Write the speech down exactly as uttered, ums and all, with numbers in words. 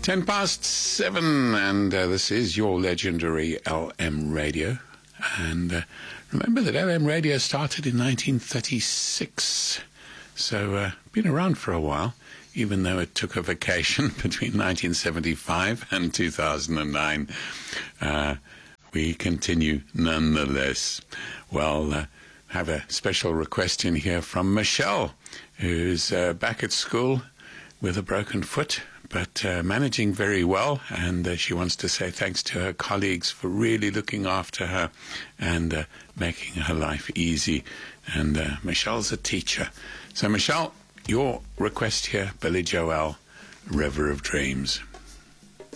Ten past seven, and uh, this is your legendary L M Radio. And uh, remember that L M Radio started in nineteen thirty-six, so uh, been around for a while, even though it took a vacation between nineteen seventy-five and two thousand nine. Uh, we continue nonetheless. Well, uh, have a special request in here from Michelle, who's uh, back at school with a broken foot, but uh, managing very well, and uh, she wants to say thanks to her colleagues for really looking after her and uh, making her life easy. And uh, Michelle's a teacher. So, Michelle, your request here, Billy Joel, River of Dreams.